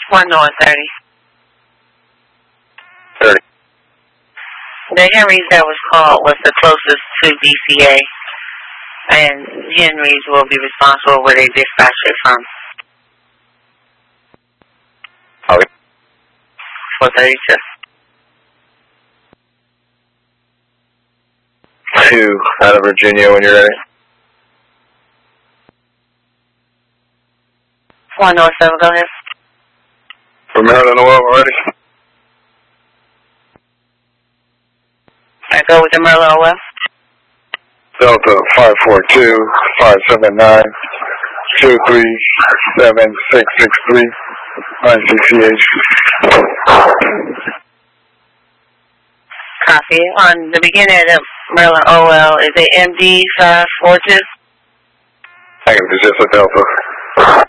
1 North 30. 30. The Henry's that was called was the closest to DCA, and Henry's will be responsible where they dispatch it from. Okay. 432. 2 out of Virginia when you're ready. 1 North 7, go ahead. For Maryland Oil already. I go with the Maryland OL. Delta 542-579-237-663 ICCH. Copy. On the beginning of the Maryland OL, is it MD 542? I think it's just a Delta.